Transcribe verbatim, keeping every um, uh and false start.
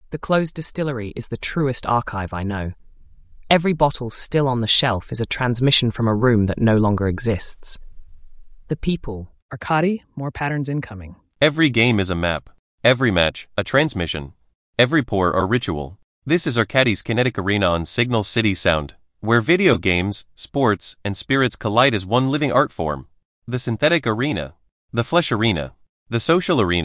The closed distillery is the truest archive I know. Every bottle still on the shelf is a transmission from a room that no longer exists. The people. Arkady, more patterns incoming. Every game is a map. Every match, a transmission. Every pour, a ritual. This is Arkady's Kinetic Arena on Signal City Sound, where video games, sports, and spirits collide as one living art form. The synthetic arena. The flesh arena. The social arena.